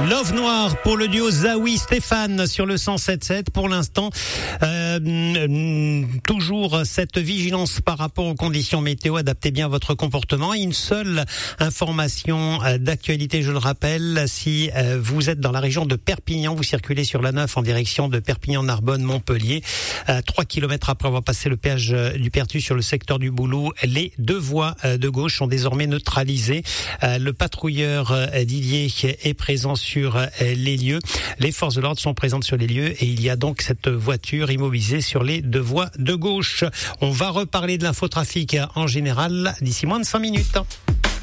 Love Noir pour le duo Zawi Stéphane sur le 107.7. Pour l'instant, toujours cette vigilance par rapport aux conditions météo. Adaptez bien votre comportement. Une seule information d'actualité, je le rappelle, si vous êtes dans la région de Perpignan, vous circulez sur la 9 en direction de Perpignan-Narbonne-Montpellier. 3 kilomètres après avoir passé le péage du Pertu sur le secteur du Boulou, les deux voies de gauche sont désormais neutralisées. Le patrouilleur Didier est présent sur les lieux. Les forces de l'ordre sont présentes sur les lieux et il y a donc cette voiture immobilisée sur les deux voies de gauche. On va reparler de l'infotrafic en général d'ici moins de 5 minutes.